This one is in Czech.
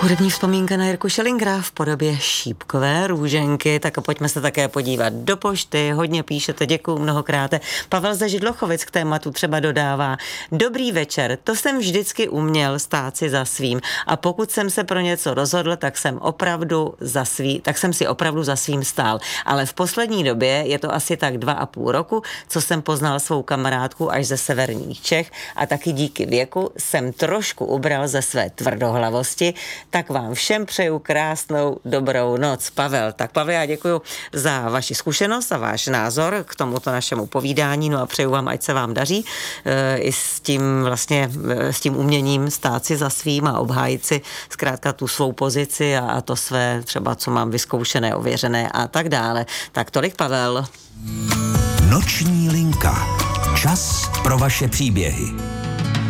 Hudební vzpomínka na Jirku Schellingra v podobě šípkové růženky, tak pojďme se také podívat do pošty, hodně píšete, děkuju mnohokrát. Pavel ze Židlochovic k tématu třeba dodává: dobrý večer, to jsem vždycky uměl stát si za svým a pokud jsem se pro něco rozhodl, tak jsem si opravdu za svým stál. Ale v poslední době, je to asi tak 2,5 roku, co jsem poznal svou kamarádku až ze severních Čech a taky díky věku jsem trošku ubral ze své tvrdohlavosti. Tak vám všem přeju krásnou dobrou noc. Pavel. Tak Pavel, já děkuju za vaši zkušenost a váš názor k tomuto našemu povídání, no a přeju vám, ať se vám daří i s tím uměním stát si za svým a obhájit si zkrátka tu svou pozici a to své třeba, co mám vyzkoušené, ověřené a tak dále. Tak tolik Pavel. Noční linka. Čas pro vaše příběhy.